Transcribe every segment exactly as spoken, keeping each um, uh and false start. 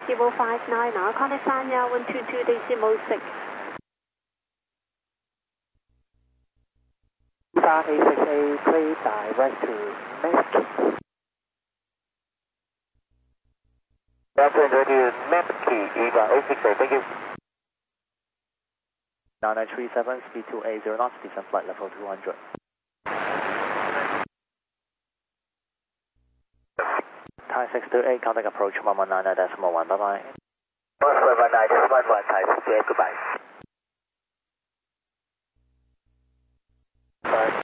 zero five nine, now contact Sanya one two two decimal six. Star A six A, clear direct to Mesquite. Delta direct to Mesquite, Eva A six A, thank you. nine nine three seven, speed two eight zero knots, descend flight level two hundred. Thai six two eight, contact approach one one nine nine decimal one, bye bye. one one nine decimal one, Thai six two eight, goodbye. Bye.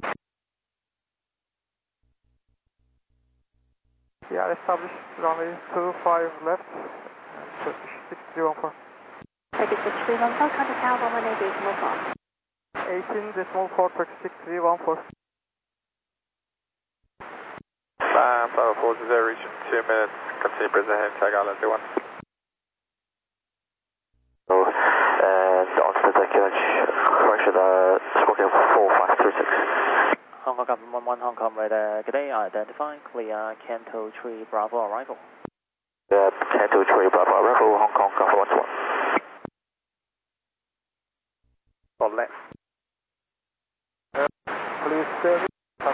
Yeah, established runway two five left, Turkish six three one four. Turkish six three one four, contact Tower one one eight decimal four. eighteen decimal four, Turkish six three one four. Flying Bravo four zero, reaching two minutes, continue present heading tag island zero one. So, and on to the correction, uh, smoking four five three six. Hong Kong Government one one, Hong Kong radar. Good day, identify, clear, Canto three Bravo arrival. Yeah, Canto three Bravo arrival, Hong Kong Government one one. For left. Please stay.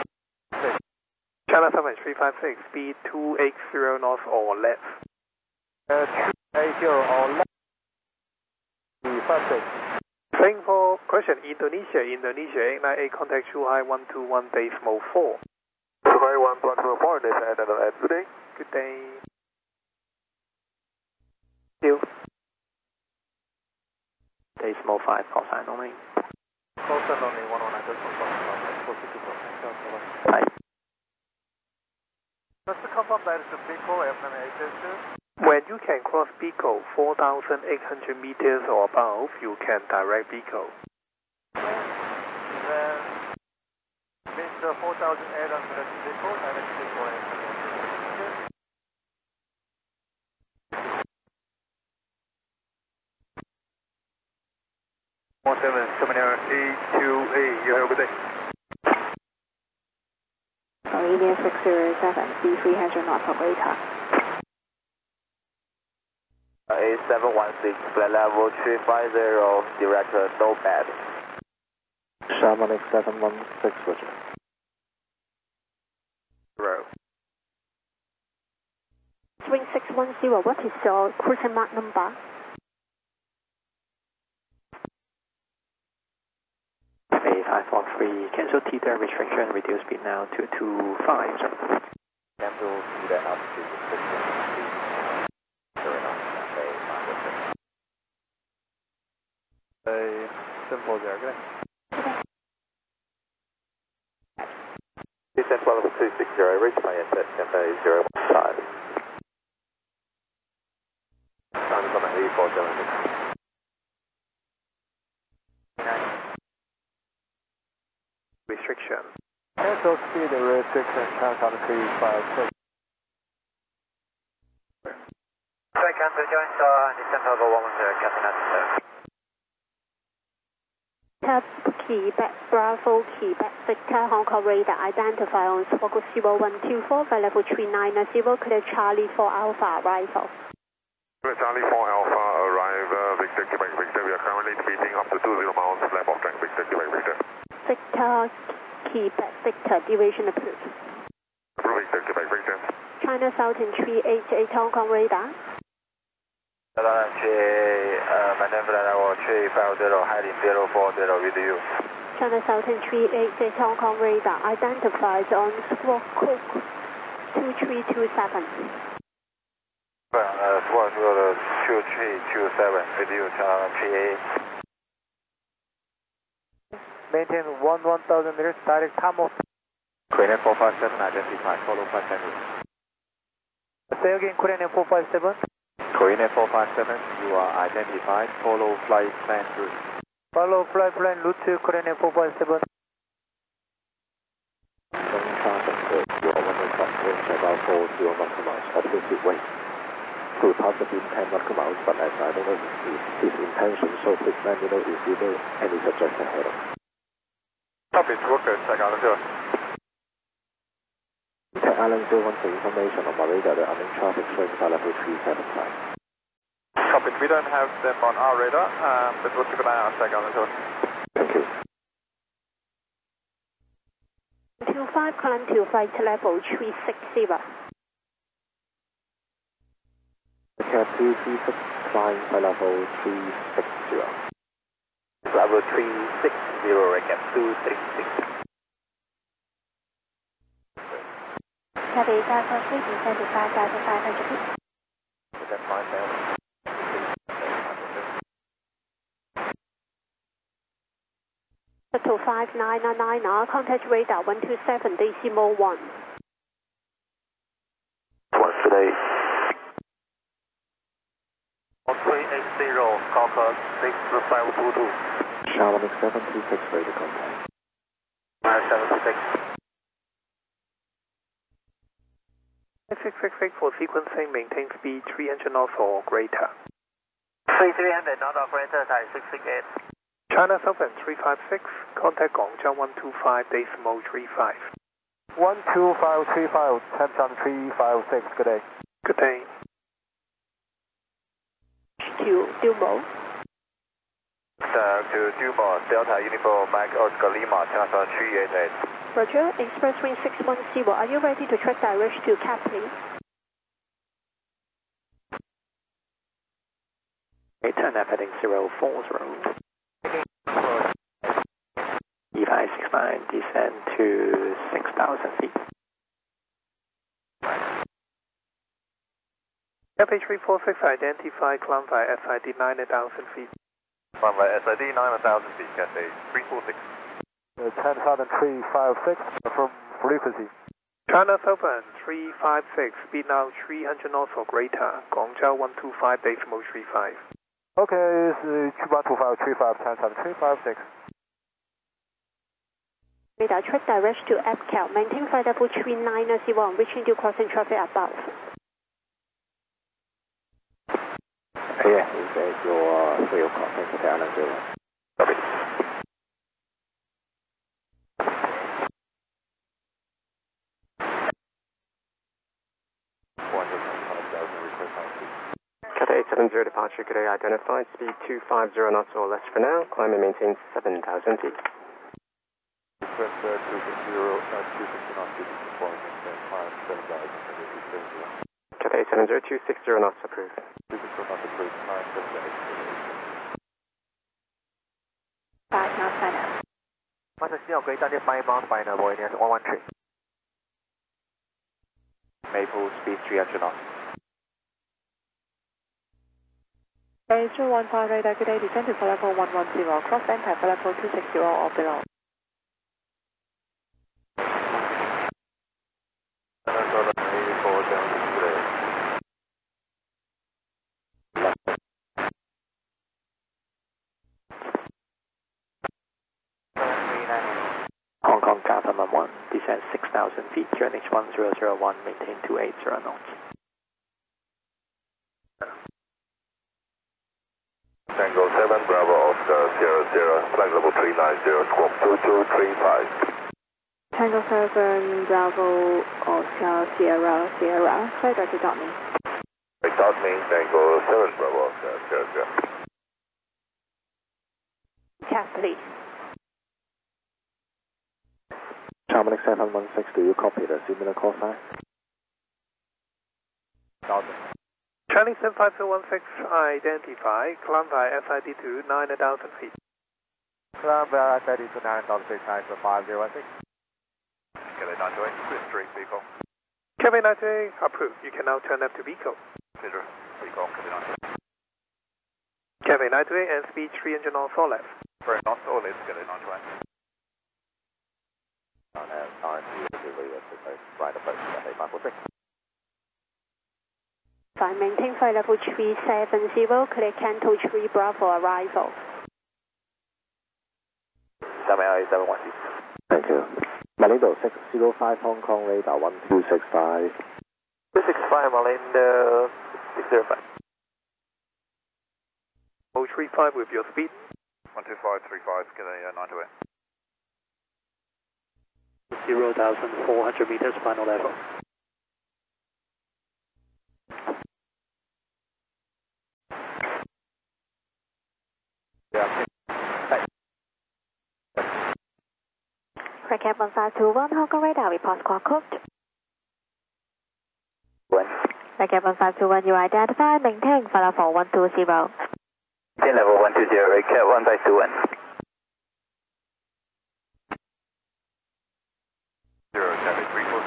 China seven three five six, speed two eight zero knots or left. Uh, two eight zero or left. three five six. Same for question, Indonesia, Indonesia, eight nine eight, contact Shuhai one two one decimal four. Shuhai one two one decimal four, this is Adelaide, good day. Good day. Thank you. Decimal five, call sign only. Call sign only, one one nine decimal four, Hi. Just to confirm that is the vehicle F nine eight two. When you can cross Pico four thousand eight hundred meters or above, you can direct Pico. Then, means the four thousand eight hundred vehicle, direct Pico F nine eight two. one seven, Terminal A two A, you have a good day. India six zero seven, B three hundred knots operator. A seven one six, flight level three five zero, direct uh, no bad. Sharman X seven one six, Roger. Row. Swing six one zero, what is your cruising mark number? A five four three, cancel T there restriction, reduce speed now to two five. Cancel T there altitude restriction. A simple there, okay? Descent level two six zero, reach my end at tempo zero one five. Time is on at E four seven six. Restriction. Cancel speed restriction, count three five six. Cancel joint star, descent level one one zero, Captain Anderson. Tab Quebec Bravo Quebec Victor Hong Kong radar identify on Squawk zero one two four, flight level three nine zero, clear Charlie four Alpha arrival. Clear Charlie four Alpha arrival, Victor Quebec Victor, we are currently speeding up to two zero miles left of track, Victor Quebec Victor. Victor Quebec Victor, duration approved. Approve Victor Quebec Victor. China Southern three eight eight Hong Kong radar. Southern three eight, uh, my name is level three five zero, heading zero four zero with you. China Southern three eight eight Hong Kong radar identified on Squawk two three two seven. Uh, Squawk two three two seven with you, China three eight. Maintain one one thousand meters, direct time off. Korean four five seven, identify, follow five hundred. Say again, Korean four five seven. Korean four five seven, you are identified, follow flight plan route. Follow flight plan route to Korean four five seven. Don't traffic, you are one way from range about four zero miles, opposite way. To pass the beam ten miles, but as I don't know his intention, so please let me know if you know any suggestion ahead of. Copy, worker, check out the door. Tag Island zero one for information on my radar, the unknown traffic showing flight level three seven five. Copy. We don't have them on our radar, um, but we'll keep an eye on check on the tour. Thank you. two five, climb to flight level three six zero. Cat two three six, flying by level three six zero. Level three six zero, recap two three six. Copy, Delta three, descend to five thousand five hundred feet. That's fine, man. To five nine nine nine, contact radar one two seven decimal one. One today. three eight zero, Concord six five two two. Charlotte seven two six, radio contact. five seven two six. six six six for sequencing, maintain speed three hundred knots or greater. three three hundred, not operator, type six six eight. China Southern three five six, contact Guangzhou one two five decimal three five. one two five three five, Tenchan three five six, good day. Good day. To Dumo. Sir, to Dumo, Delta Uniform, Mike Oscar Lima, China three eight eight. Roger, Express Wind six one zero, are you ready to track direct to Cap, please? Turn up heading zero four zero. E five six nine, descend to six thousand feet. F H three four six, identify climb by S I D nine thousand feet. Climb by S I D nine thousand feet, Cathay three four six. Tenchan three five six, from frequency. China Southern three five six, speed now three hundred knots or greater, Guangzhou one two five decimal three five. Okay, it's uh, one two five three five, Tenchan three five six. Radar track direct to F C A L, maintain flight level three nine zero, reaching to crossing traffic above. Yeah, is that your uh, real contact with the island zero? Copy. Cathay eight seven zero departure, Cathay identified, speed two five zero knots or less for now, climb and maintain seven thousand feet. Request uh, two six zero, uh, two six knots, two six four, maintain climb seven thousand, two six zero. Cathay eight seven zero, two six zero knots approved. two six zero knots approved, climb seven thousand. five knots final. Master Signal great on the five miles final, boy, near one one three. Maple speed three hundred knots. zero one five radar, good day, descend to flight level one one zero, cross and type flight level two six zero or below. Hong Kong Government one, descend six thousand feet, Q N H one zero zero one, maintain two eight zero knots. Tango seven, Bravo Oscar zero zero, flight level three nine zero, squawk two two three five. Tango seven, Bravo, Oscar, Sierra, Sierra, flight direct to me. Right, dot me, Tango seven, Bravo Oscar zero zero. Cap, please. Charlotte seven one six, do you copy the similar call sign? Chinese seven five zero one six, identify, climb by S I D to nine thousand feet. Climb by S I D to nine thousand feet, nine five zero one six. Cathay nine two eight, Chris three, vehicle. Cathay nine two eight, approved. You can now turn up to Vico. Consider vehicle, Cathay nine two eight. Cathay nine two eight and speed three hundred knots or less. Very knots or less, Cathay nine two eight. On R T, right approach, Cathay five four six. Fine, maintain flight level three seven zero, clear Canto three Bravo arrival. seven L A seven one six. Thank you. Malindo six zero five, Hong Kong radar one two six five. two six five, Malindo six zero five. oh three five with your speed. one two five three five, Cathay nine two eight. zero thousand four hundred meters, final level. Recap one five two one, Hong Kong radar, report squawk code. One. Recap one five two one, you identify, maintain, flight level one two zero. Maintain level one two zero, recap one five two one. Zero, traffic three four.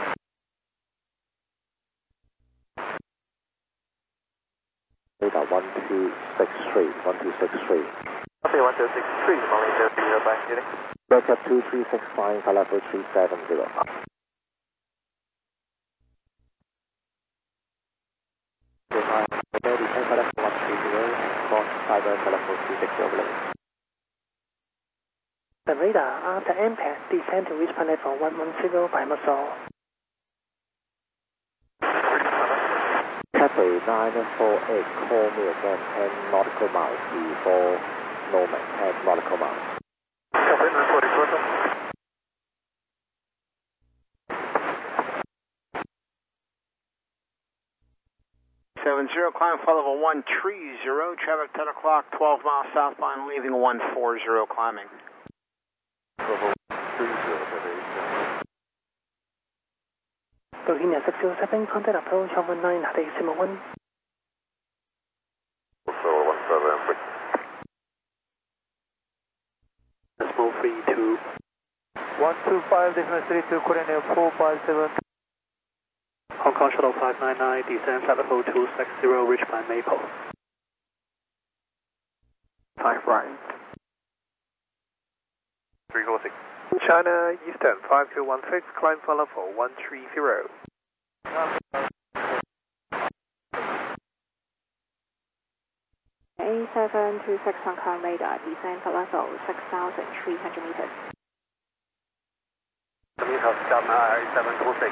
Radar one two six three, one two six three. Copy one two six three, Malaysia zero back unit. Recap two three six five, flight level three seven zero. Ready, flight level one three zero, cross cyber flight level two six zero below. The radar after impact descend to respond level one one zero by muscle. Cathay nine four eight, call me again, ten nautical miles before Nomad, ten nautical miles. Copy, reporting total. seven zero, climb flight level one three zero, traffic ten o'clock, twelve miles southbound, leaving one four zero climbing. Level three zero, Cathay. Virginia six zero seven, contact approach over nine decimal one. Also one seven, quick. Decimal three two. one two five, decimal three two, coordinate four five seven. Hong Kong Shuttle five nine nine, descend flight level two six zero, reach by Maple. Five right. three four six. China Eastern five two one six, climb flight level one three zero. A seven two six Hong Kong radar, descend flight level six thousand three hundred meters. China A seven two six.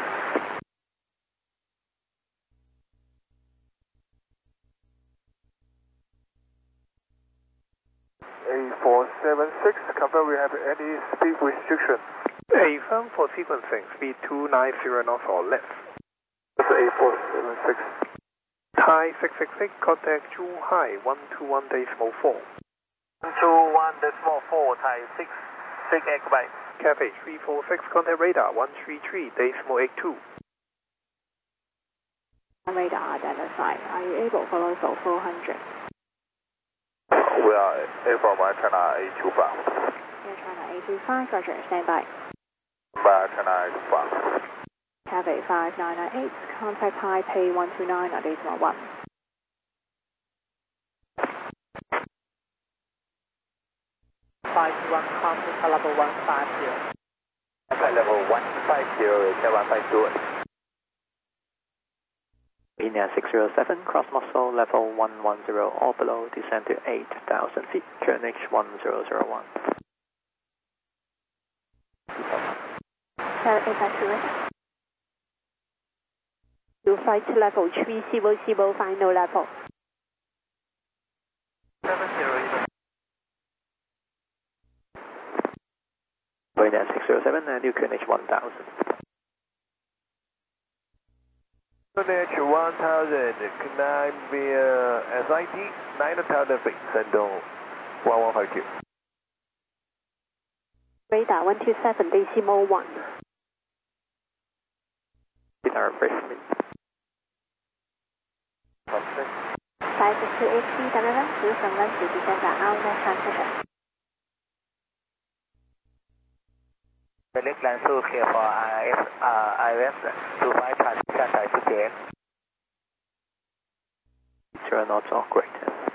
A four seven six, confirm we have any speed restriction. A firm for sequencing, speed two nine zero knots or less. That's A four seven six. Thai six six six, contact Zhuhai one two one decimal four. one two one decimal four, Thai six six X by. Cathay three four six, contact radar one three three decimal eight two. Radar identified. Are you able to follow level four hundred? We are A from China A two five. Air China A two five, roger, stand by. By China A two five. Cathay five nine nine eight, contact Taipei one two nine decimal one. five one, contact level one five zero. Flight level one five zero, is one five two. India six zero seven, cross muscle level one one zero or below, descend to eight thousand feet, Q N H one zero zero one. Carry evacuate. You flight to level three zero zero, final level. seven zero. India six zero seven, and you Q N H one thousand. Q N H one thousand, climb via S I T, nine thousand feet, send on one one five two. Radar one two seven decimal one. Radar freshman. five six two H P, Donovan, Houston, Wednesday, December, Outlet Transition. The next land so clear for I F, uh, I F two five transition Thai six eight. Zero knots or greater.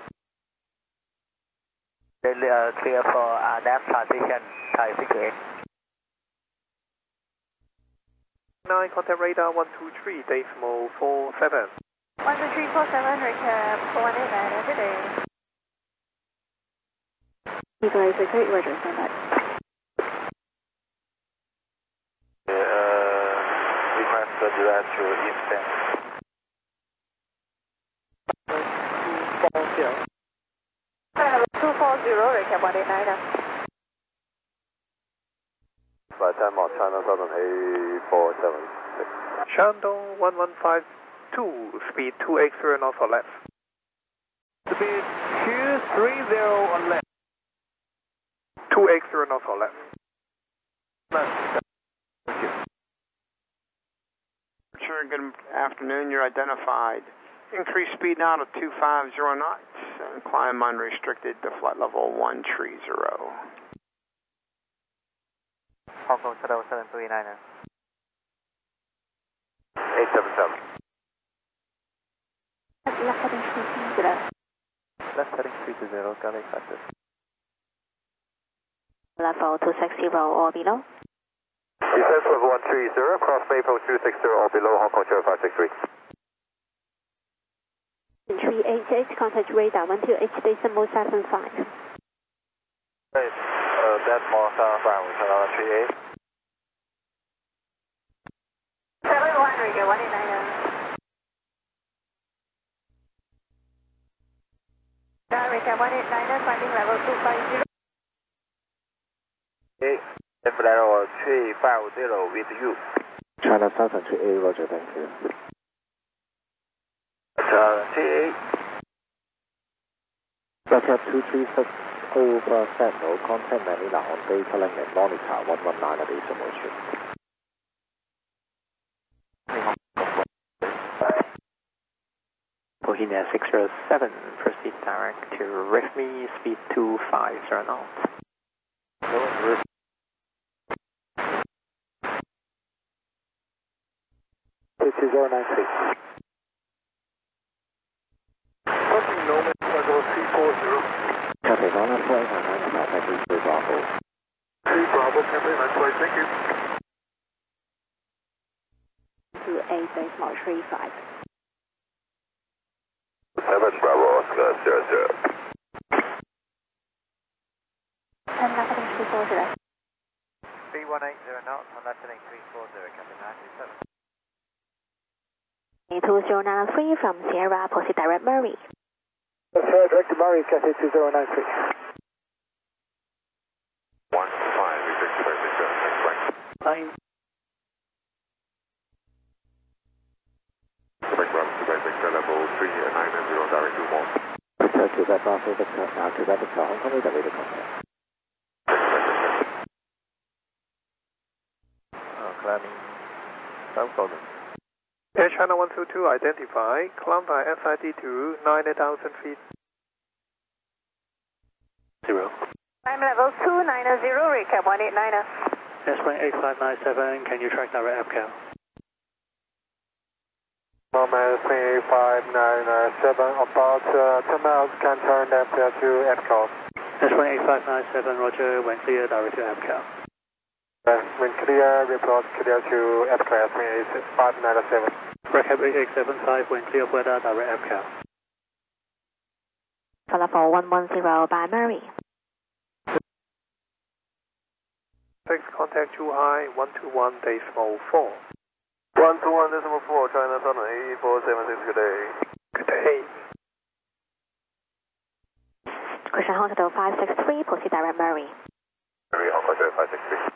The uh, clear for uh, N A V transition Thai six eight. Nine, contact radar one two three decimal four seven. one two three four seven, recap one eight nine, every day. Eagle eight six eight, roger, stand by. Request the direct to Eastern. two four zero. two four zero, recap one eight nine. Flight time on China Southern A four seven six. Shandong one one five two, speed two eight zero knots or less. Speed two three zero or less. two eight zero knots or less. Thank you. Sure, good afternoon. You're identified. Increase speed now to two five zero knots and climb unrestricted to flight level one three zero. Hong Kong Shadow seven three nine. eight seven seven. Left heading three two zero. Left heading three two zero, Galley Factors. Level two six zero or below. Descent level one three zero, cross Maple two six zero or below, Hong Kong Shadow five six three. three eight eight, contact radar one two H decimal seven five. Right, uh, decimal seven five with uh, three eight. seven one, Rigger one eight nine. Rigger one eight nine, finding level two five zero. eight, level three five zero with you. China Southern three eight, roger, thank you. Uh, three eight. Roger, two three six over Sentinel, contact Manila on data link and monitor one one nine at Decimal Street. Bohemia six zero seven, proceed direct to R I F M E, speed two five zero knots. two zero nine six. Something normal, level three four zero. Copy, on our flight, I'm nine about that is three Bravo. three Bravo, Captain, nice flight, thank you. two eight decimal three five. seven Bravo, Oscar, zero zero. And left heading three four zero. three one eight zero knots on left heading three four zero, Captain nine two seven. two zero nine three from Sierra, proceed direct Murray. Sierra, direct to Murray, Cathay two zero nine three. one five, Victor Quebec, Victor, next flight. Line. Quebec, Bravo, Quebec, Victor, level three nine zero, direct to Mont. Victor, Quebec, Bravo, Victor, now Quebec, Victor, Hong Kong, radar, radar contact. Uh, climbing South Golden. Air China one two two, identify, climb by S I D to nine thousand feet. Zero. I'm level two nine zero, recap one eight nine. S-Wing eight five nine seven, can you track direct A P C A L? Moment three five nine seven, about uh, ten miles, can turn left uh, to F C A L. S-Wing eight five nine seven, roger, when clear, direct to A P C A L. Uh, when clear, report clear to F C A L, eight five nine seven. Recap eight eight seven five, when clear of weather, direct A P C A L. For level one one zero by Murray. Six, contact Zhuhai one two one decimal four. one two one decimal four, China Southern eight four seven six, good day. Good day. Christian Hospital five six three, proceed direct Murray. Murray, Hong Kong Shadow five six three.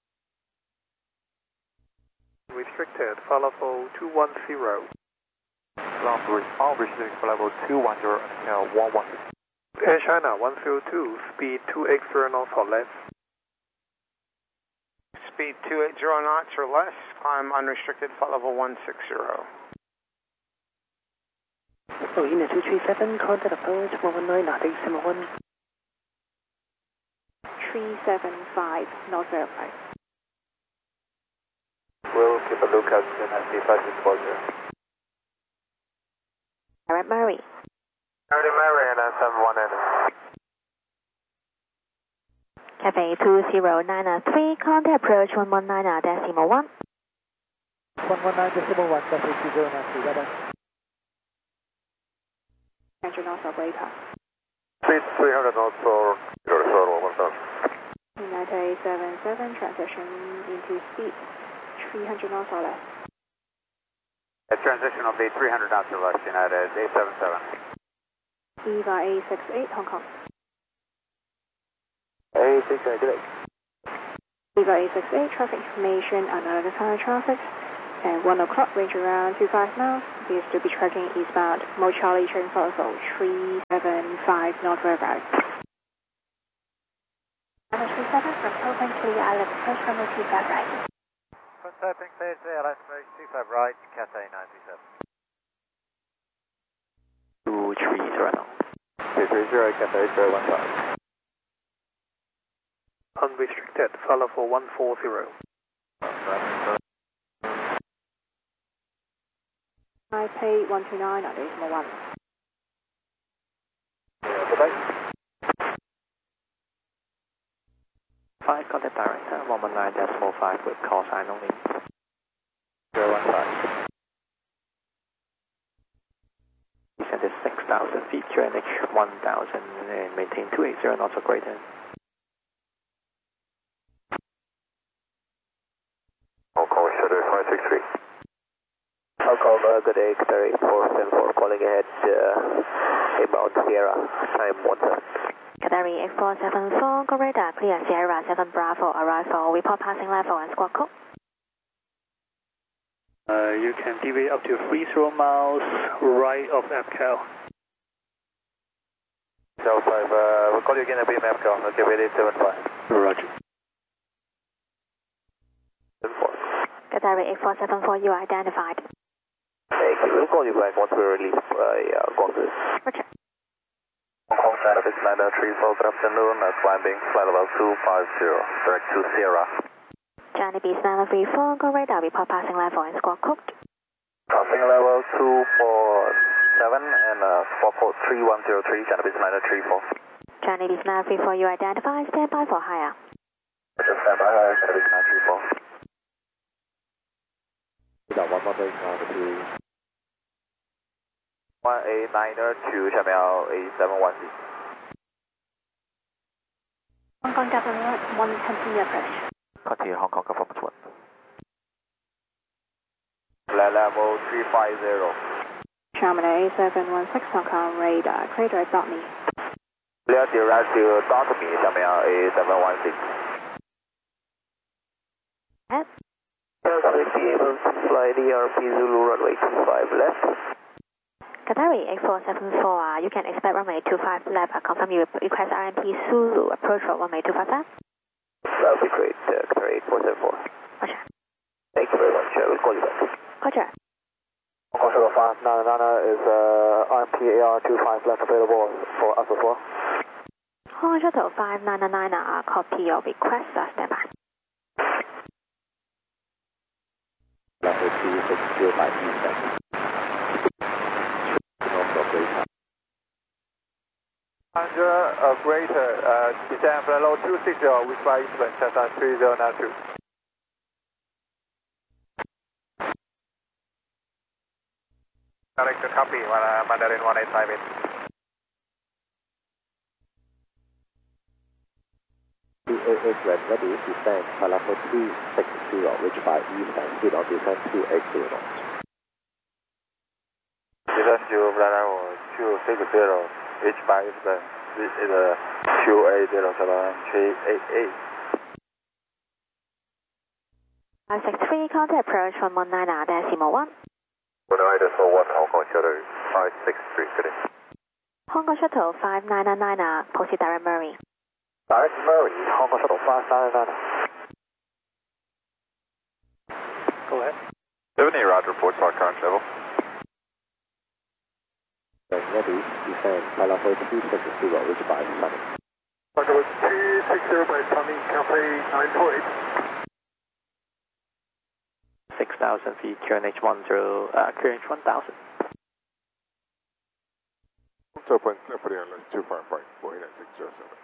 Restricted for level two one zero. Ground bridge, all restricted for level two one zero, uh, one one. Air China one zero two, speed two eight zero knots or less. Speed two eight zero knots or less, climb unrestricted flight level one six zero. Bohemia two three seven, contact approach one one nine, decimal one. three seven five, not zero five. We'll keep a lookout in S D five six four zero. Direct Murray. Direct Murray and seven one eight. Cafe two zero nine three, contact approach one one nine decimal one. one one nine decimal one, Cafe two zero nine three, bye bye. Engine off operator. Speed three hundred knots or zero zero one thousand. United seven seven, transition into speed three hundred knots or less. A transition will be three hundred knots or less, United eight seven seven. Eva eight six eight, Hong Kong. eight six eight, good day. Eva eight six eight, traffic information on identified traffic. At one o'clock, range around two five miles. Appears to be tracking eastbound. Mo Charlie train for level three seven five, North River. two seven from open clear island, approach runway two five right. Front open clear, clear, island approach two five right, Cathay nine two seven. two three zero. two three zero, Cathay zero one five. Unrestricted, follow for one four zero. Taipei one two nine at decimal one. five contact director, one one nine decimal five with call sign only. zero one five. Descend is six thousand feet, Q N H one thousand and maintain two eighty knots or greater. Hong Shutter five six three. Hong Kong, uh, good day, Qatar eight four seven four, calling ahead, uh, inbound Sierra, time one seven. Qatar eight four seven four, go radar, clear Sierra seven Bravo, arrival, report passing level and squawk code. Uh, you can deviate up to three zero miles right of A P C A L. Delta five, uh, we'll call you again at B M A P C A L, okay, ready seven five. Roger. seven four. Qatar eight four seven four, you are identified. Thank you, we'll call you back once we're released by uh, Congress. Roger. Hong Kong China Office nine three four, good afternoon, uh, climbing flight level two five zero, direct to Sierra. Johnny Beast nine three four, go radar, report passing level and squawk code. Passing level two four seven and uh, squawk code three one zero three, China Beast nine three four. Johnny Beast nine three four, you are identified, stand by for higher. Just stand by, uh, China Beast nine three four. We got one more base on the two. one eight nine two, Channel eight seven one zero. Hong Kong government one, continue approach. Continue Hong Kong Government one. Level three five zero. Terminal A seven one six Hong Kong radar, clear direct dot me. Clear direct to dot me, Channel A seven one six. Yes. Aircraft be able to fly the R P Zulu runway two five left. Qatar eight four seven four, uh, you can expect runway two five left. I confirm you request R M P Zulu approach for runway two five left. That would be great, uh, Qatar eight four seven four. Roger. Thank you very much, uh, we'll call you back. Roger. Hong Kong Shuttle five nine nine is uh, R M P A R two five left available for us as well. Hong Kong Shuttle five nine nine, uh, copy your request, uh, stand by. Level two six zero by Eastern. Under uh, greater, uh, descend below two six zero, which by Eastern, Cessna three zero nine two. Direct to copy, uh, Mandarin one eight five eight. T A S when ready, descend level two six zero, which by Eastern, speed of descent two eight zero. Descend to level two six zero, H by Eastern, this is a two eight zero, three eight eight. five six three, contact approach one one nine, uh, decimal one. one nine decimal one, Hong Kong Shuttle five six three, good day. Hong Kong Shuttle five nine nine, uh, proceed direct Murray. Direct Murray, Hong Kong Shuttle five nine nine. Go ahead. seventy, Roger, report our current level. When ready, descend level two six zero, which by Sunny. Roger, two six zero by Sunny, Cathay nine four eight. six thousand feet, Q N H one zero, uh, Q N H one thousand. Open, clear for the airlines two five five, four eight six zero seven.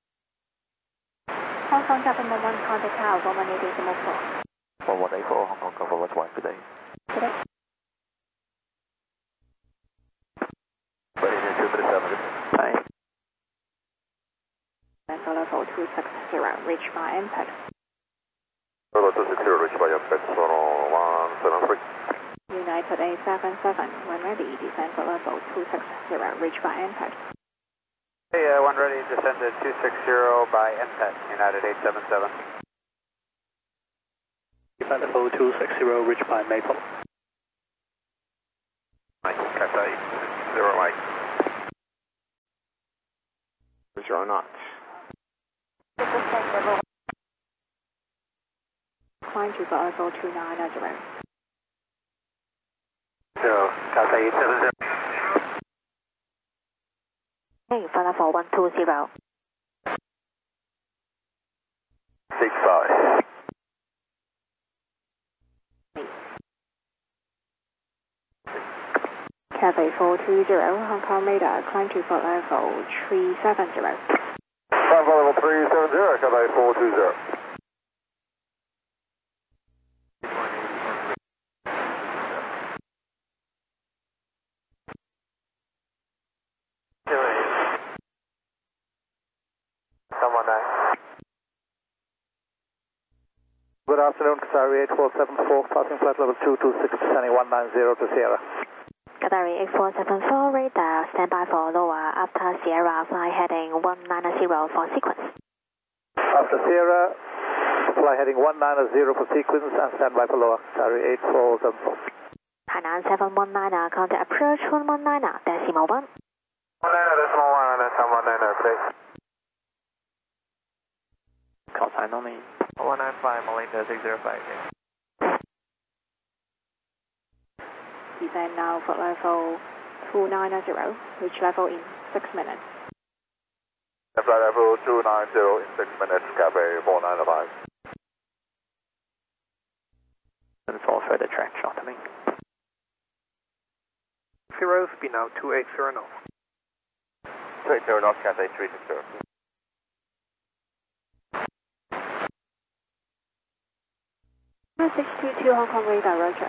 Hong Kong government one, contact tower one one eight decimal four. one one eight four, Hong Kong Government one, good day. Good day. Ready to two minutes seven. Bye. Vessel level two six zero, reach by impact. Level two six zero, reach by impact, sono one seven three. United A seven seven, when ready, descend to level two six zero, reach by impact. Hey, uh, one ready, descend to two six zero by impact, United eight seven seven. Level two six zero, reach by Maple. Mike, Cathay zero Mike. Zero knots. Climb to flight level two nine zero. Zero, Cathay eight seven zero. Hey, flight level one two zero. Six five. Cathay four two zero, Hong Kong radar, climb to flight level three seven zero. Climb flight level three seven zero, Cathay four two zero. Good afternoon, Qatari eight four seven four, passing flight level two two six, descending one nine zero to Sierra. Qatari eight four seven four, radar, standby for lower after Sierra, fly heading one nine zero for sequence. After Sierra, fly heading one nine zero for sequence and standby for lower, Qatari eight four seven four. Hainan seven one nine, contact approach one one nine, decimal one. one nine decimal one, and seven one nine, please. Call sign only. one nine five, Malaysia six zero five. Descend now flight level two nine zero, reach level in six minutes. Flight level two nine zero in six minutes, Cathay four nine five. And for further track shortening. Zero, speed now two eight zero knots. two eight zero knots, Cathay three six zero. six two two Hong Kong radar, roger.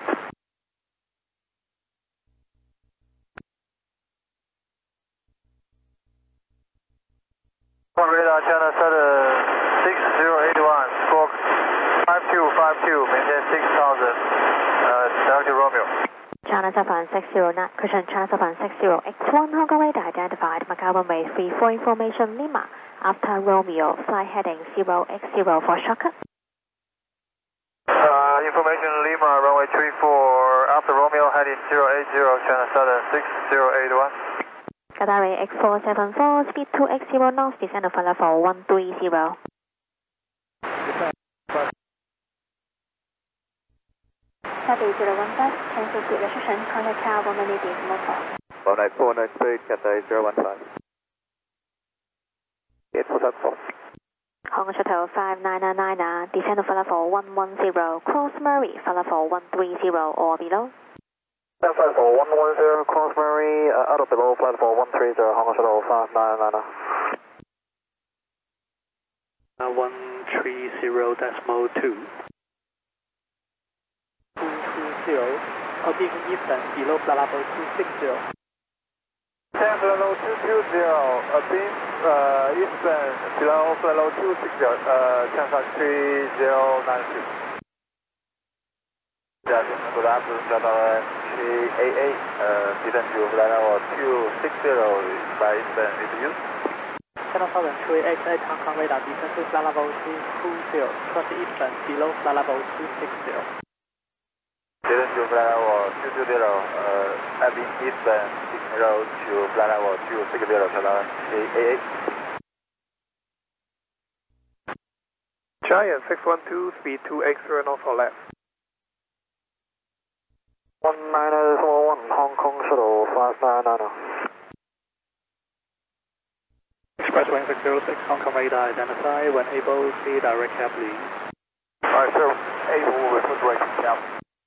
Hong Kong radar, China Southern six zero eight one, squawk five two five two, maintain six thousand, uh, direct to Romeo. China Southern six zero nine, cushion China Southern six zero X one, Hong Kong radar identified, Macau runway three four information Lima, after Romeo, fly heading zero X zero for shortcut. Uh, information Lima, runway three four, after Romeo, heading zero eight zero, China Southern six zero eight one. Qatari X four seven four, speed two X zero knots, descend to flight level one three zero. Cathay zero one five, cancel seat restriction, contact tower one minute decimal four. one nine four nine three, Cathay zero one five. eight four seven four. Hong Kong Shuttle five nine nine nine, descend to flight level one one zero, cross Murray, flight level one three zero or below. Flight level one one zero, cross Murray, uh, out of below, flight level one three zero, Hong Kong Shuttle five nine nine nine. Uh, one three zero decimal two. two two zero, holding Eastern below flight level two six zero. Ten flight level two two zero, uh, beam, uh, Eastern below flight level two six zero, uh, China three zero nine two. Good afternoon, gentlemen. three eight eight, uh, descend to flight level two six zero by Eastern, is you? China Southern three eight eight, Hong Kong radar, descend to flight level two two zero, cross Eastern below flight level two six zero. Descend to flight level two two zero, uh, having Eastern six zero to flight level two six zero, gentlemen. three eight eight. Giant six one two, speed two eight zero knots or left. one nine zero one, Hong Kong Shuttle five nine nine nine. Express Wing six zero six, Hong Kong radar identified, when able, see direct cab lead. Alright, sir, able with direct cab.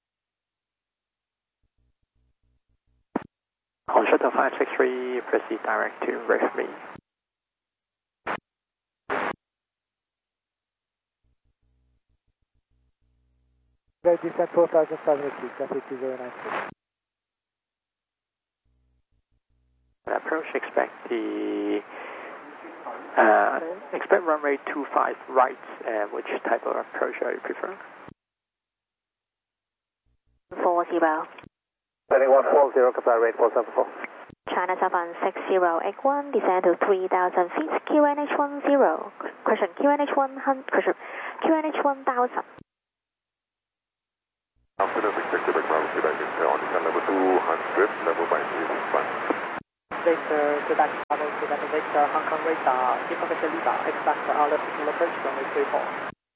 On Shuttle five six three, proceed direct to Referee. Descent four thousand seven eighty, Cathay two zero nine six. Approach, expect the uh, expect runway two five right. Uh, which type of approach are you preferring? four zero. Heading one four zero, Qatari eight four seven four. China Southern six zero X one, descend to three thousand feet, Q N H one zero, question Q N H one hundred, question Q N H one thousand. After the Victor Quebec Bravo, Quebec is on descent level two hundred, level by three six one. Victor, Quebec Bravo, Quebec Victor, Hong Kong radar, information Lima, expect our left signal approach runway three four.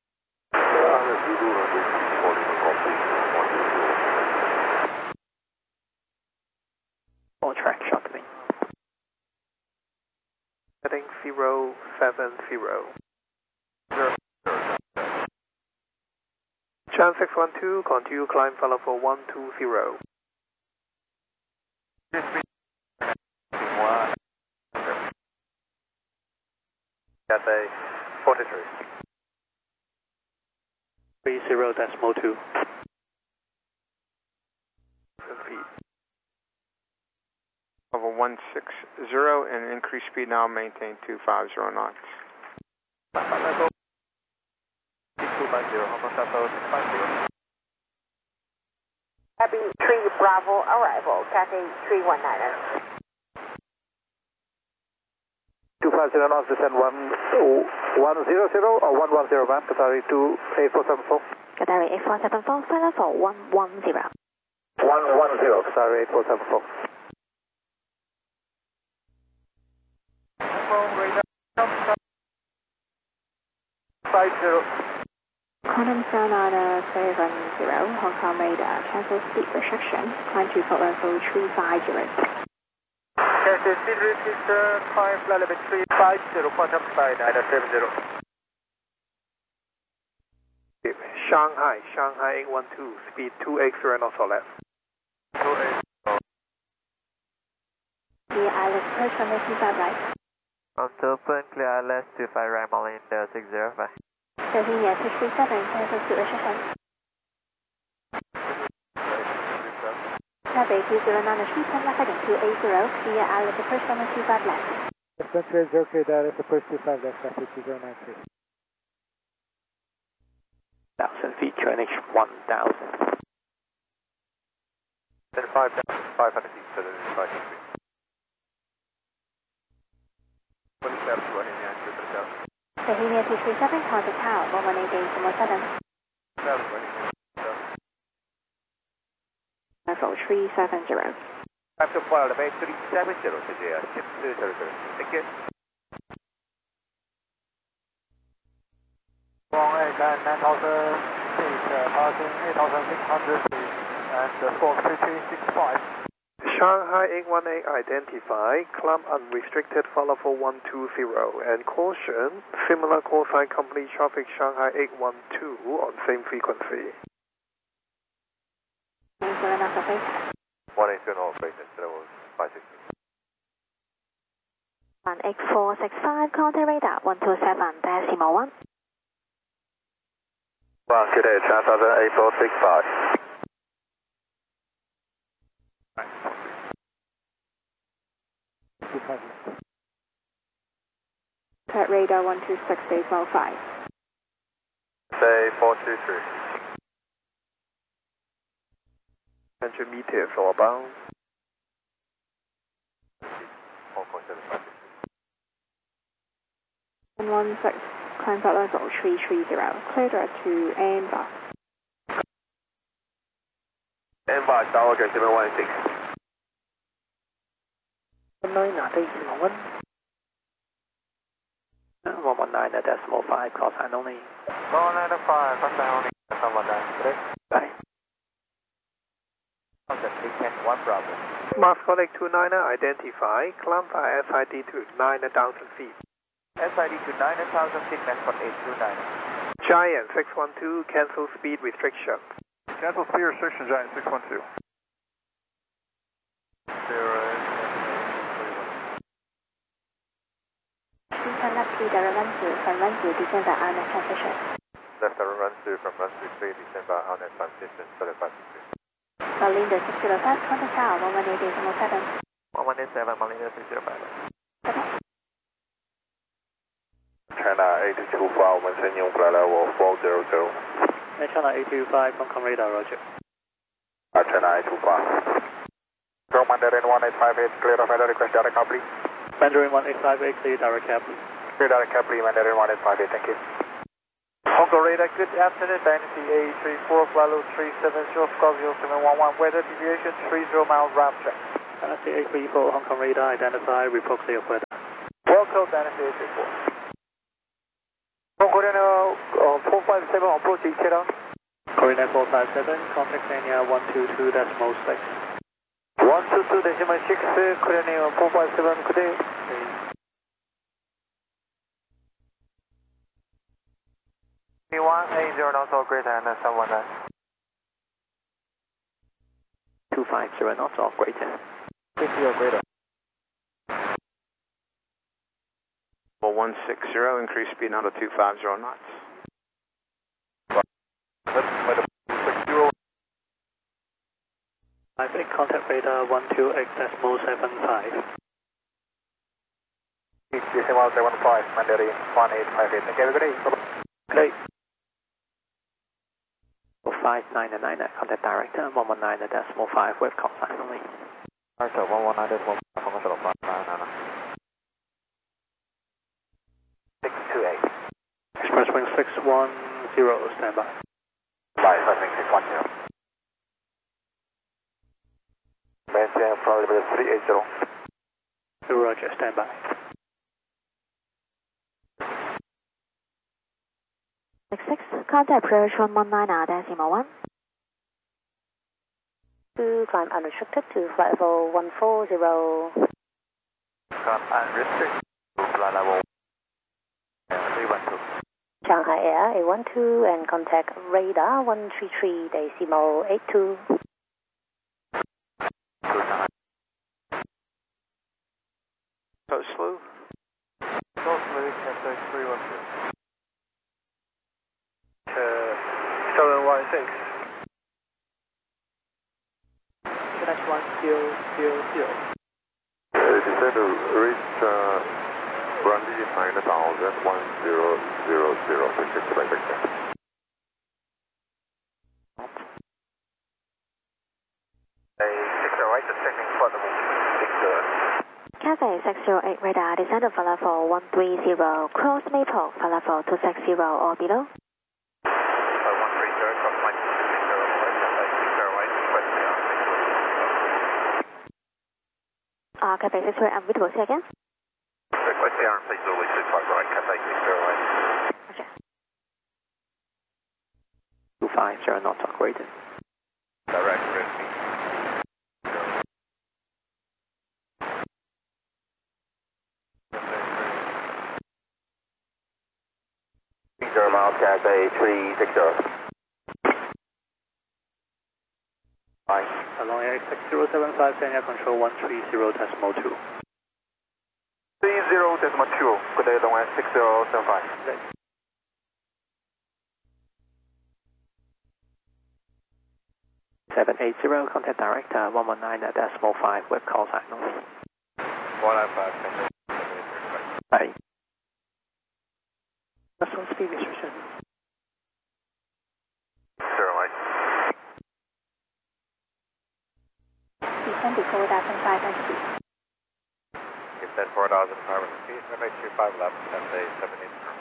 All track shuttling. Heading zero seven zero. Chan six one two, continue climb follow for one two zero. Cathay forty-three. Three zero decimal two. Level one six zero and increase speed now, maintain two five zero knots. Happy three Bravo arrival, Cathay three one niner. two five zero knots, descend one one zero zero or one one zero, ma'am. Qatari two eight four seven four. Qatari eight four seven four, follow for one one zero. one one zero, Qatari eight four seven four. five zero. Quantum Sonata seven zero, Hong Kong radar, cancel speed restriction, climb to flight level three five zero. Cancel speed restriction, climb flight level three five zero, quantum Sonata seven zero. Shanghai, Shanghai eight one two, speed two eight zero knots or left. two eight zero. The island approach runway two five right. Onto open, clear I L S two five right, Malinder six zero five. Slovenia two three seven, cancel speed restriction. Taipei two zero nine, three ten left heading two eight zero, via island approach runway two five left. Descent two eight zero, clear direct approach two five left, traffic two zero nine three. Thousand feet, Q N H one thousand. Then five thousand five hundred feet, so that is five hundred feet. Slovenia two three seven, contact tower, one one eight eight seven. Level three seven zero. Time to file the three seven zero to J S six two zero zero. Thank you. One eight nine nine thousand feet, passing eight thousand six hundred feet, and uh, four three three six five. Shanghai eight one eight identify, climb unrestricted follow for one two zero, and caution, similar call sign company traffic Shanghai eight one two on same frequency. one eight zero operation, that was five six two. one eight four six five, contact radar one two seven decimal one. One, good day, Chan eight four six five. Pet radar one two six decimal five. Say four two three. one hundred meters or about. one one six, climb flight level three three zero, clear direct to Anva. Anva, tower okay, seven one six. nine decimal one. one one nine decimal five, call sign only. one one nine five, call sign only. one one nine. Bye. one Bravo. Moscow two niner identify, climb by S I D to nine thousand feet. S I D to nine thousand feet, Moscow eight two nine. Giant six one two, cancel speed restriction. Cancel speed restriction, Giant six one two. Zero. Left leader run through from run through descend by Arnett transition. Left run through from run through three descend by Arnett transition, seven five six. Malinder six zero five, contact tower one one eight eight seven. one one eight seven, Malinder six zero five. Okay. China eight two five, 我们申用 flight level four zero zero. China eight two five, Hong Kong radar, roger. Uh, China eight two five. From Mandarin one eight five eight, clear of weather request direct cab, please. Mandarin one eight five eight, clear direct cab, please. Clear direct cab, please, Mandarin one eight five eight, thank you. Hong Kong radar, good afternoon, Dynasty A three four, flight level three seven zero, Scorpio seven one one, weather deviation three zero miles round check. Dynasty eight three four, Hong Kong radar identified, report clear of weather. Welcome, Dynasty eight three four. Hong Korean uh, four five seven, approach Ikeda. Korean four five seven, contact Kenya one two two decimal six. one two two decimal six, Korean four five seven, good day. one eight zero knots all greater and seven one nine. two five zero knots off greater. fifty or greater. one six zero, increase speed now to two five zero knots. I think contact radar one two eight decimal seven five. Decimal seven five, Mandarin one eight five eight. Okay, good day. Good day. five nine nine, contact director one one nine decimal five with call sign only. Director one one nine decimal five, Hong Kong five nine nine. six two eight. Express wing six one zero, stand by. Five, I think six one zero. Maintain probably three eight zero. Roger, stand by. six six, contact approach one one nine decimal one. To climb unrestricted to flight level one four zero. Climb unrestricted to flight level three one two. Shanghai Air A one two and contact radar one three three decimal eight two. So slow. So slow, contact three one two. seven one six. That's one zero zero zero. Descend to reach uh, runway nine thousand one zero zero zero. Six by Victor. six zero eight, descending for the six zero. Cathay six zero eight radar, descend to flight level one three zero, cross Maple, flight level two six zero or below. Uh, Cathay six zero eight, unreadable, say again. Request the R M C Zulu six five right, Cathay six zero eight. Roger. two five zero knots off greater. Direct rescue. Zero miles, Cathay three six zero. Along Air six zero seven five, Kenya control one three zero decimal two. three zero decimal two, good day, long six zero seven five. seven eight zero, contact director one one nine decimal five with call sign only. one nine five, Bye. That's on speed restriction. Zero eight. Descend to four thousand five hundred feet. Descend four thousand five hundred feet, M H two five left, Cathay seven eight zero.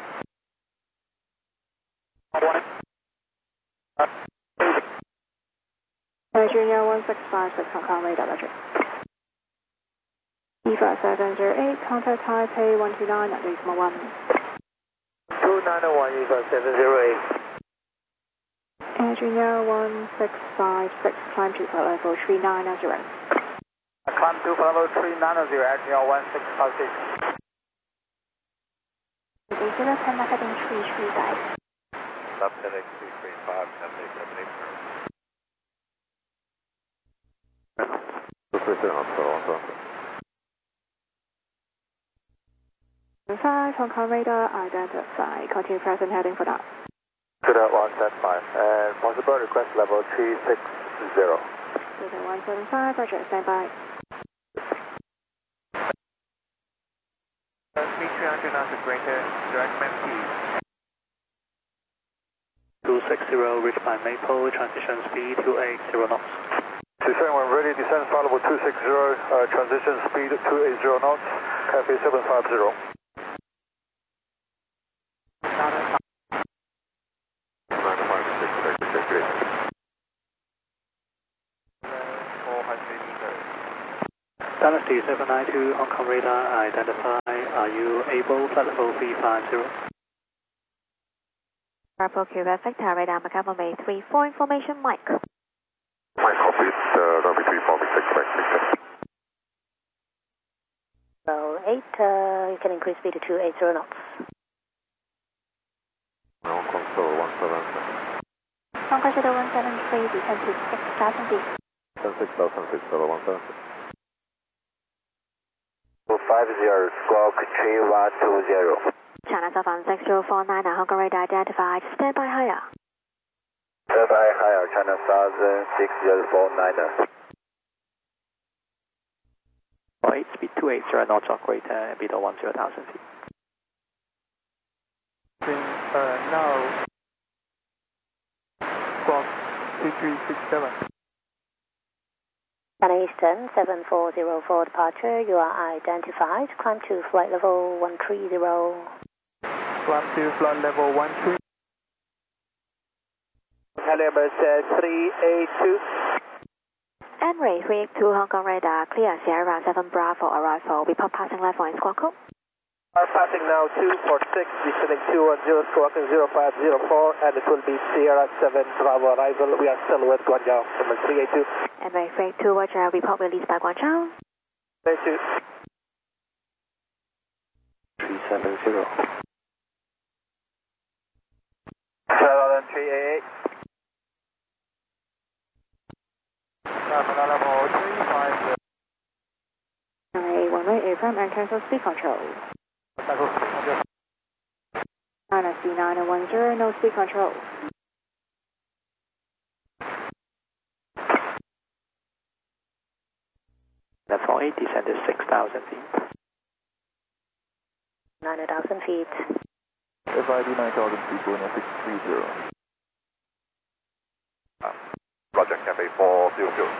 Nigeria one six five six, Hong Kong radar, roger. E five seven zero eight, contact Taipei one two nine at decimal one. two nine one, E five seven zero eight. Nigeria one six five six, climb to flight level three nine zero. Climb to flight level three nine zero, Nigeria one six five six. zero ten left heading three three five. Left heading three three five, Cathay seven eight zero. five, Hong Kong radar, identify. Continue present heading for that. Good at one seven five, and possible request level three six zero. Good at one seven five, roger, stand by. Speed three hundred knots or greater, direct M P. two six zero, reach by Maple, transition speed two eight zero knots. two seven one, ready, descend flight level two six zero, uh, transition speed two eight zero knots, Cathay seven five zero. Dynasty seven nine two, Hong Kong radar, identify. Are you able? Flight level three five zero. Bravo Quebec Victor, radar Macau Runway three four, information Mike. Mike, copy, uh, runway three four, Victor, Quebec Victor. So eight, uh, you can increase speed to two eight zero knots. Hong Kong Seoul one seven. Hong Kong Shuttle one seven three, descend to six thousand feet. ten six thousand feet, Seoul one seven. five zero, squawk three one two zero. China South one six zero four nine, Hong Kong radar identified, stand by higher. Stand by higher, China South six zero four nine. eight, speed two eight zero knots, operator, below one zero thousand feet. Uh, now, squawk three three six seven. China Eastern seven four zero four departure, you are identified. Climb to flight level one three zero. Climb to flight level one three. Caliber three eight two. Emirates three eight two, Hong Kong radar, clear Sierra seven Bravo arrival, report passing level in squawk code. Are passing now two four six, descending two one zero, squawking zero five zero four, and it will be Sierra seven Bravo arrival. We are still with Guangzhou, number three eight two. Emirates three eight two, Roger, report released by Guangzhou. three two. three seven zero. seven three eight eight. Level three five zero. Runway one right, airframe and cancel speed control. Dynasty nine one zero, no speed control. Level eight, descend to six thousand feet. nine thousand feet. F I D nine thousand feet, going at six three zero. Roger, Cafe four zero zero.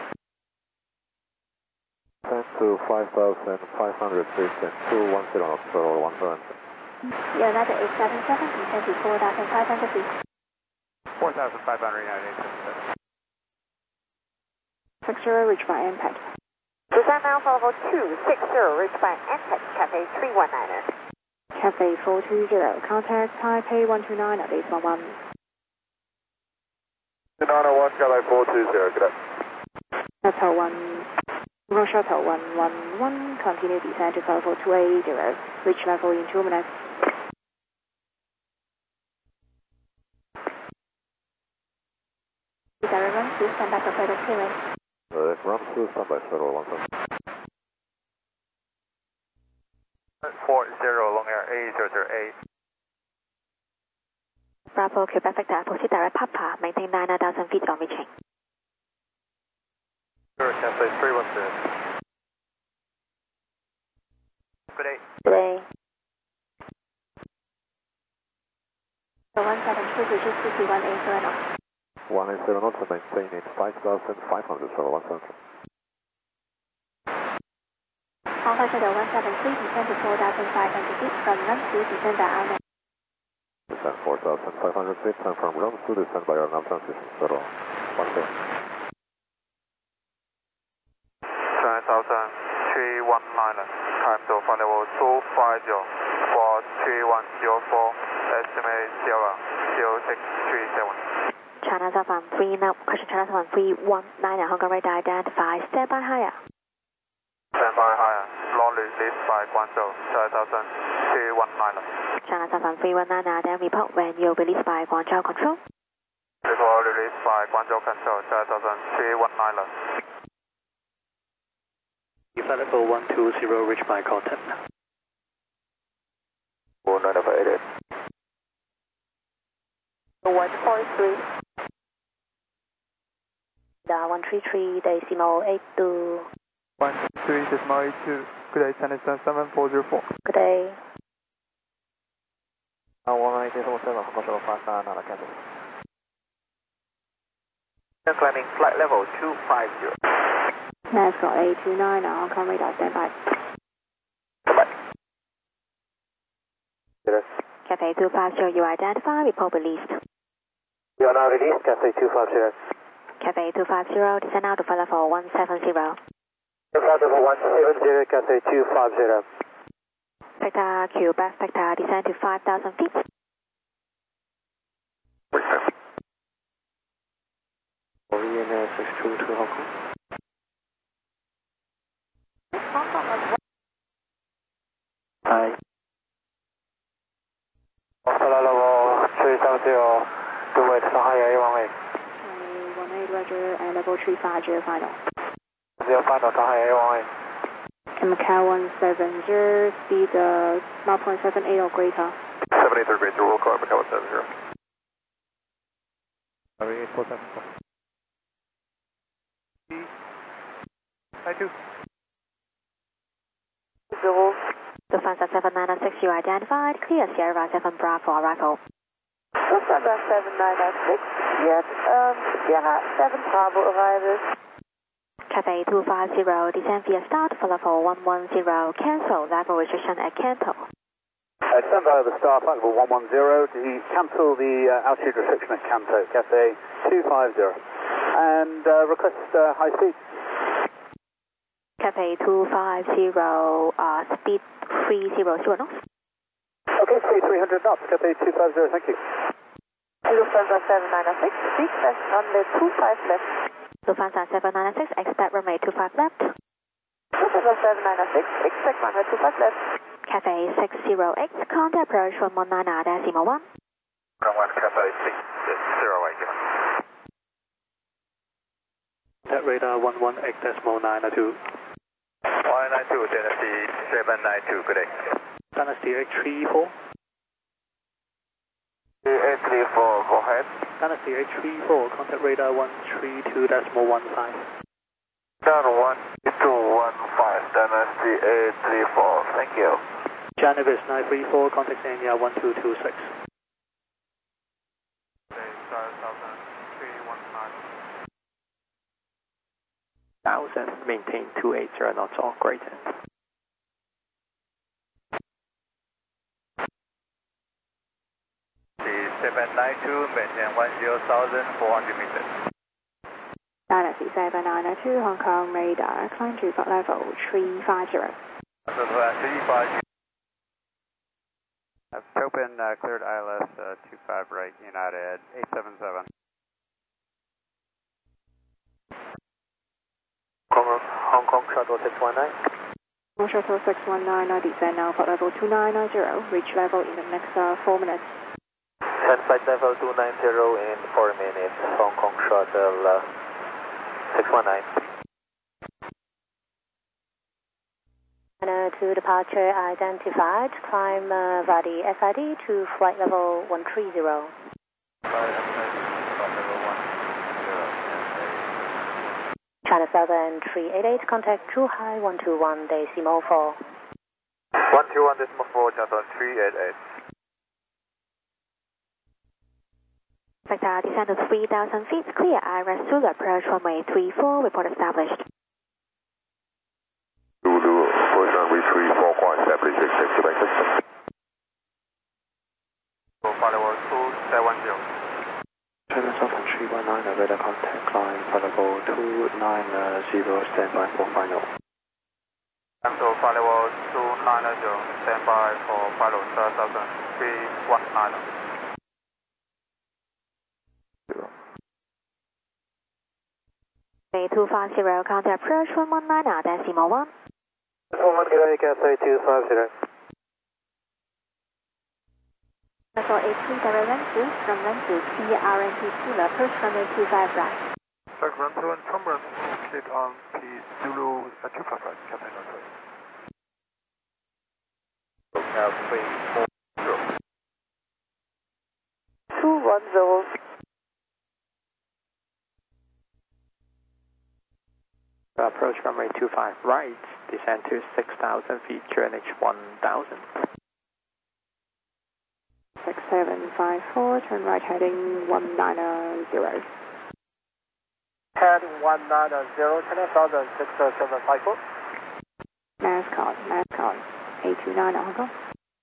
ten to five thousand five hundred feet and two one zero knots, Seoul one seven. United eight seven seven, descend to four thousand five hundred feet. four thousand five hundred, United eight seven seven. six zero, reach by impact. Descend now for level two six zero, reach by impact, Cafe three one nine. Cafe four two zero, contact Taipei one two nine at eight one one. two nine oh one, Cafe four two zero, good day. Shuttle one, Roll Shuttle one one one, continue descend to level two eight zero, reach level in two minutes. Desire run through, stand by for further clearance. Uh, run through, stand by, Seoul one seven. four zero, long air eight zero zero eight. Bravo Quebec Victor, proceed direct Papa, maintain nine thousand feet on reaching. Sure, Cafe three one zero. Good day. Good day. So one seven two, which is fifty one eight zero knots. one eight zero knots and maintain it five thousand five hundred, Seoul one seven. Hong Kong Shuttle one seven three, descend to four thousand five hundred feet from run to descend by our Descend four thousand five hundred feet and from ground to descend by our nav transition, Seoul one seven. seven thousand three one nine, time to flight level two five zero, for three one zero four, estimate Sierra zero six three seven. China South one three now, question China South one three one nine, Hong Kong radar identified, stand by higher. Stand by higher, long release by Guangzhou, seven thousand three one nine. China South one three one nine, then report when you're released by Guangzhou Control. Report released by Guangzhou Control, seven thousand three one nine. Flight level one two zero, reach by contact. four nine five eight. one four three. Da one three three, decimal eight two. one three decimal eight two. Good day, China Eastern seven four zero four. Good day. Uh, one eight zero seven, Hong Kong Shuttle five nine nine, cancel. Climbing flight level two five zero. Nascar eight two nine, Hong Kong radar stand by. Cafe two five zero, you identify, report released. You are now released, Cafe two five zero. Cafe two five zero, descend now to flight level one seven zero. Flight level one seven zero, Cathay two five zero. Vector Quebec, Vector descend to five thousand feet. V N S six two two Hong Kong. Hi. Flight level three seven zero, two eight Shanghai A one eight. one eight, Roger, and level three five zero final. Zero final, Shanghai A one eight. Macau one seven zero, speed uh, zero point seven eight or greater. seven eight three greater, roll call, Macau one seven zero. Sorry, eight four seven four. I two. Zero. Lufthansa seven nine six, you identified. Clear Sierra seven Bravo arrival. Lufthansa seven nine six, yes, um, Sierra seven Bravo arrival. Cathay two five zero, descend via start for level one one zero, cancel level restriction at Canto. Uh, stand by the start, flight level one one zero, to cancel the uh, altitude restriction at Canto, Cathay two five zero. And uh, request uh, high speed. Cathay two five zero, uh, speed three hundred knots. Okay, speed three hundred knots, Cathay two five zero, thank you. Lufthansa seven nine six, speed left runway two five left. Lufthansa seven nine six, expect runway two five left. Lufthansa seven nine six, expect runway two five left. Cathay six zero X, contact approach one one nine decimal one. one, Cathay six zero eight, given. Net radar one one eight decimal nine two. one nine two, Dynasty seven nine two, good day. Dynasty eight three four. eight three four, go ahead. Dynasty eight three four, contact radar one three two decimal one five. Down one two one five, Dynasty eight three four, thank you. Janivis nine three four, contact Anya one two two six. Thousand, maintain two eight zero knots or greater. seven nine two, maintain one zero thousand four hundred meters. Dynasty seven nine two, Hong Kong radar, climb to flight level three five zero. Open, uh, cleared I L S uh, two five right, United eight seven seven. Hong Kong Shuttle six one nine. Hong Kong Shuttle six one nine, now descend now flight level two nine nine zero, reach level in the next uh, four minutes. Send flight level two nine zero in four minutes, Hong Kong Shuttle uh, six one nine. China to departure identified, climb uh, Vadi S I D to flight level one three zero. China Southern three eight eight, contact Zhuhai one two one decimal four. one two one decimal four, China three eight eight. Vector descend to three thousand feet, clear Iris Zulu approach runway three four, report established. Zulu, approach runway three four, quiet established, accept Quebec system. Flight level two seven zero. China Southern three one nine, radar contact, climb flight level two nine zero, stand by for final. Cancel flight level two nine zero, stand by for final China Southern three one nine. two five zero, contact approach one one nine decimal one. one one zero, Cathay two five zero. Level eight three direct Renzu, from Renzu, P R N T Tula, approach runway two five right. Sacramento and Cameron, cleared on P Zulu uh, two five right, Cathay nine three. Locale three four zero. two one zero. Approach runway two five right, descend to six thousand feet, Q N H one thousand. six seven five four, turn right heading one nine zero. Heading one nine zero, China Southern six seven five four. NASCAR, NASCAR, eight two nine Hong Kong.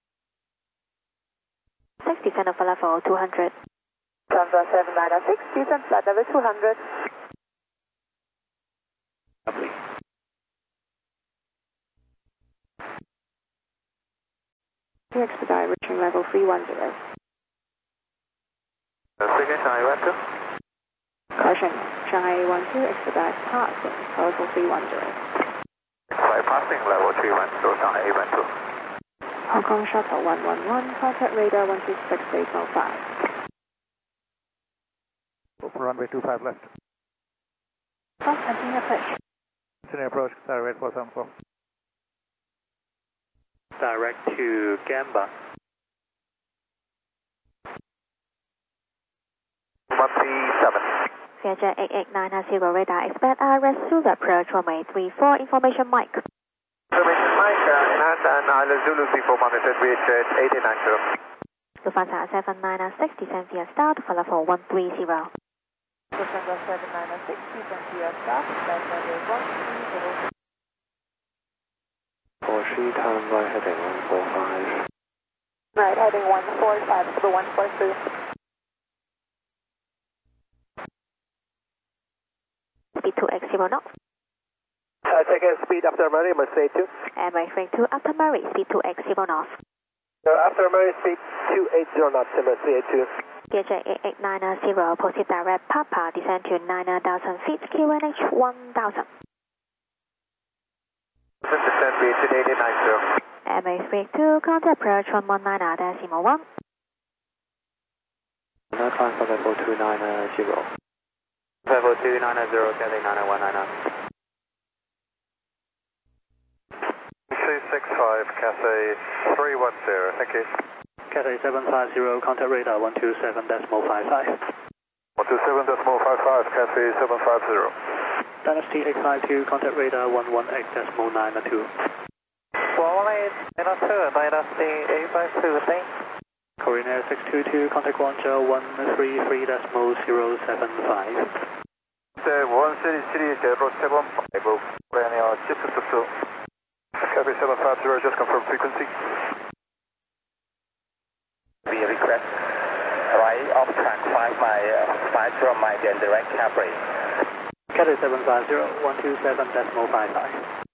six descend for level two hundred. Lufthansa seven nine six, descend flight level two hundred. Lovely. two expedite reaching level three one zero. Second Shanghai one two. Caution, Shanghai one two expedite passing level three one zero. By passing level three one zero, Shanghai one two. Hong Kong Shuttle one one one, contact radar one two six eight oh five. Open runway two five left. Cross continue approach. Continue approach, direct four seven four. Direct to Gamba. one three seven. Vietjet eight eight nine zero radar, expect R S Zulu approach runway three four, information mic. Information mic, uh, enhance and Island Zulu three four monitored Vietjet eight eight nine zero. Lufthansa seven nine six, descend via start for level one three zero. Lufthansa seven nine six, descend via start, land level one three zero. For three time right heading one four five. Right heading one four five, to one four three. Speed two X zero knots. Uh, take a speed after Murray, Mercedes two. And referring to after Murray, speed two X zero knots. Uh, after Murray, speed two eight zero knots, Mercedes two. Vietjet eight eight nine zero, proceed direct Papa, descend to nine thousand feet, Q N H one thousand. Descend Vietjet eight eight nine zero. M A three two, contact approach one one nine decimal one. Now climb for level two nine zero. Level two nine zero, Cathay nine one nine nine. two six five, Cathay three one zero, thank you. Cathay seven five zero, contact radar one two seven decimal five five. one two seven decimal five five, Cathay seven five zero. Dynasty eight five two, contact radar one one eight decimal nine two. one eight nine two, Dynasty eight five two, thank you. Korean Air six two two, contact Guangzhou one three three decimal zero seven five. The one city city zero seven five, Korean Air six two two. Cathay seven five zero, just confirm frequency. We request right off track five my uh, five zero mile and direct Capri. Cathay seven five zero, one two seven decimal five five.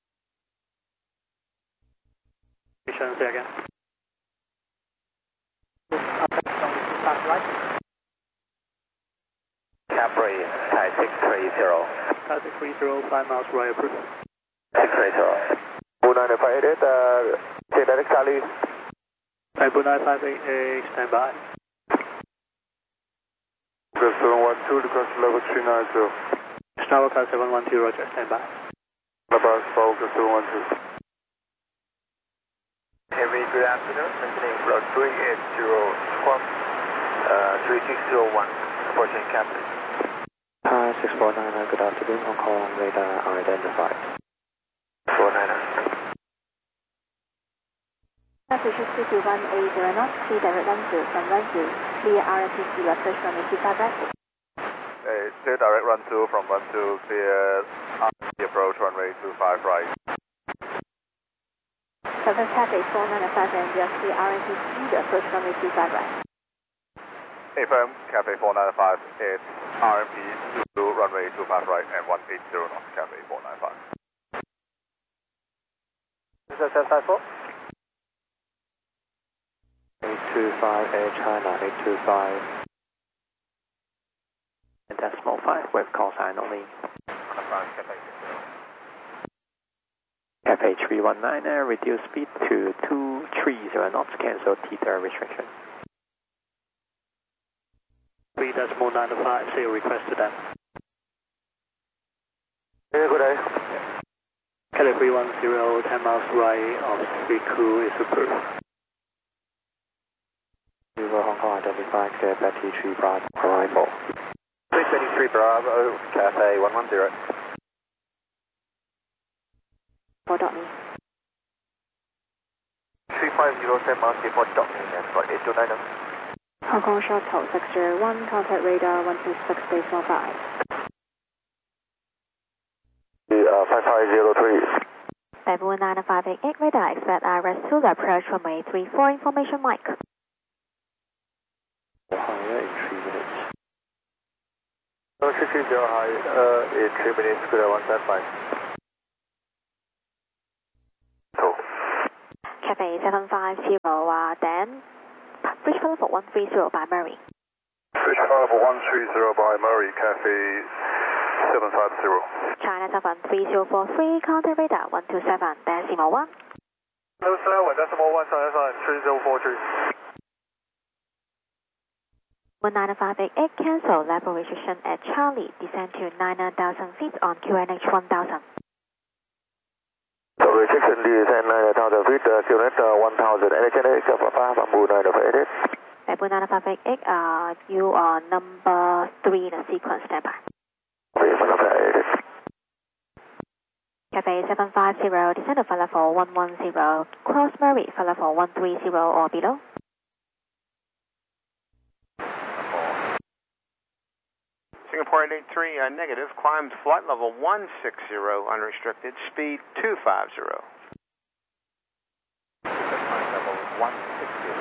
Say again. Capri, Thai six three zero. Thai six three zero, five miles right approved. six three zero. Blue nine five eight, uh, take direct Charlie. Blue nine five eight, uh, stand by. Request seven one two, request level three nine zero. Starwalker seven one two, roger, stand by. Labas, Starwalker seven one two. Heavy, good afternoon, maintaining float three eight zero, squawk, uh, three six zero one, approaching Capri. Hi, six four nine, good afternoon, Hong Kong radar identified. four nine. Message speed to one eight zero knots, clear direct run through from run through, clear R S C approach runway two five right. Uh, clear direct run two from run two, clear R S C approach runway two five right. Seven Cathay four nine five and just clear R S C approach runway two five right. Affirm, Cathay four nine five, it's R M P Zulu runway two five right and one eight zero knots, Cathay four nine five. Is that seven five four? eight two five Air China, eight two five. And decimal five, with call sign only. Cathay three one nine, uh, reduce speed to two three zero knots, cancel tether restriction. three decimal nine five, say request to them. Yeah, good day. Cathay three one zero, ten miles right of three crew is approved. River Hong Kong identified, clear Betty three Bravo, arrival. three twenty-three Bravo, Cathay one one zero. four dot me. three five zero, ten miles before docking and flight eight two nine. Hong Kong Shuttle six zero one, contact radar one two six decimal five. Uh, five five zero three. Bamboo nine five eight eight radar, expect R S Zulu approach runway three four, information mic. Higher in three minutes. No, six three zero high, uh, in three minutes, good at one seven five. Cathay Cathay seven five zero, uh, then bridge flight level one three zero by Murray. Bridge flight level one three zero by Murray, Cathay seven five zero. China seven three zero four three, contact radar one two seven, decimal one. two seven, decimal one, China seven three zero four three. one nine five eight eight, cancel level restriction at Charlie, descend to nine thousand feet on Q N H one thousand. So restriction descend nine thousand feet, uh, Q N H uh, one thousand, N H N A, Papa, Bamboo nine five eight eight. Bamboo nine five eight eight, uh, you are number three in the sequence, standby. Cathay seven five zero, descend to flight level one one zero, cross Murray, flight level one three zero or below. Singapore eight eight three, uh, negative, climbed flight level one six zero, unrestricted, speed two five zero. Climb level one six zero.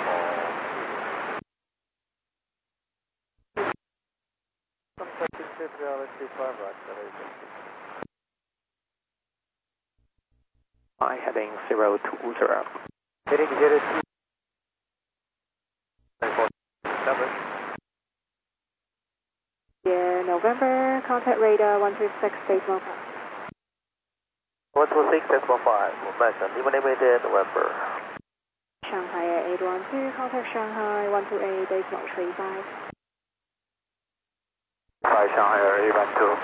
I heading zero two zero. Heading zero two. Seven. Yeah, November, contact radar one two six, decimal five. one two six, decimal five, momentum, eliminated November. Shanghai Air eight one two, contact Shanghai one two eight, decimal three five. Hi, Shanghai Air eight one two.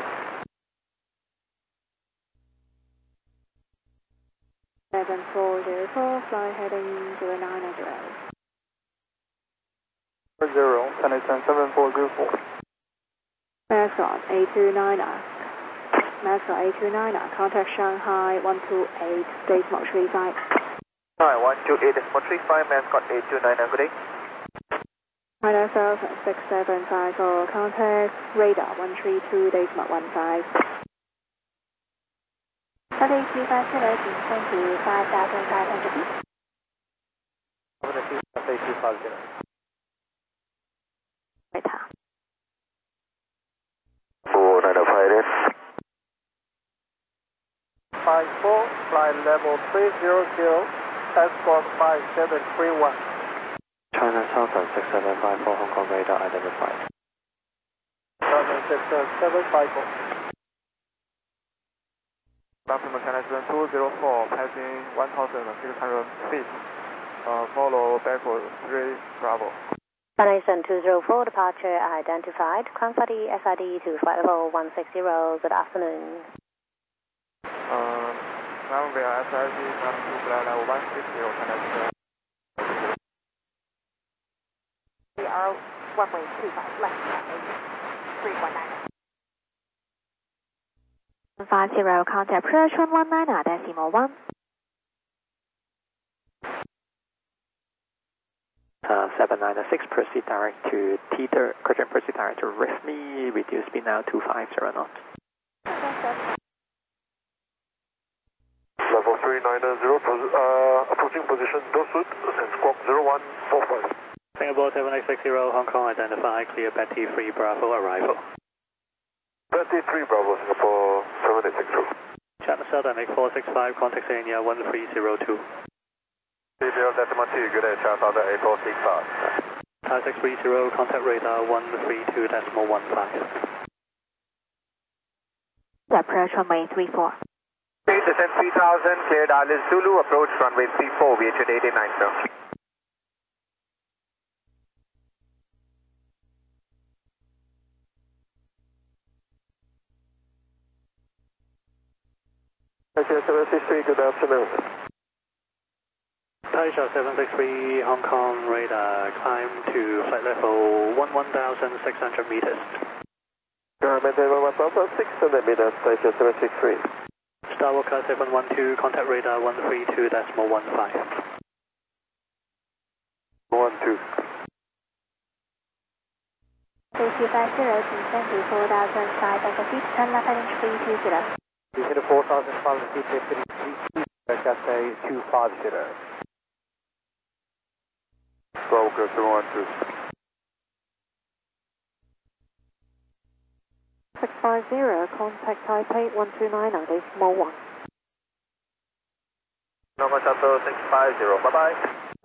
seven four zero four, fly heading zero nine zero. Zero, Canadian seven four zero four. Maxon eight two nine nine. Maxon eight two nine nine, contact Shanghai one two eight, decimal three five. Hi, one two eight, decimal three five, Maxon eight two nine nine, good day. China South six seven five four, contact radar one three two, decimal one five. Cathay two five zero, descend to five thousand five hundred feet. Cathay two five zero. Radar. four nine five eight. five four, flight level three zero zero, escort five seven three one. China Southern six seven five four, Hong Kong radar identified. Southern six seven five four. Document China two zero four, passing one thousand six hundred feet. Uh, follow backward three Bravo. China two zero four, departure identified. Conforty S I D to flight level one six zero, good afternoon. Uh, runway S I D come to flight level one six zero, China. We are runway two five, left, three one nine. five zero, contact approach one one nine, decimal one. Uh, seven nine six, proceed direct to Teeter, correction, proceed direct to R I F M E, reduce speed now two five zero knots. Level three nine zero, uh, approaching position Dosud, and squawk zero one four five. Singapore seven eight six zero, Hong Kong identified, clear Betty three Bravo arrival. Betty three Bravo, Singapore seven eight six zero. China Southern eight four six five, contact Sanya one three zero two. zero decimal two, good day, China Southern eight four six five. Thai six three zero, contact radar one three two decimal one five. Approach runway three four. Descent three thousand, cleared Alice Zulu, approach runway three four, V H eight eighty-nine, sir. Okay, seven six three, good afternoon. Taisha seven six three, Hong Kong radar, climb to flight level one one thousand six hundred meters. Maintain one thousand six hundred meters, Taisha seven six three. Star Walker seven one two, contact radar one three two decimal one five. one two. two five zero, descend to four thousand five hundred feet, turn left heading three two zero. You hit a four thousand five hundred feet, three Cathay two five zero. Star Walker seven one two. six five zero, contact Taipei one two nine, decimal one. Nova Shuttle six five zero, bye bye.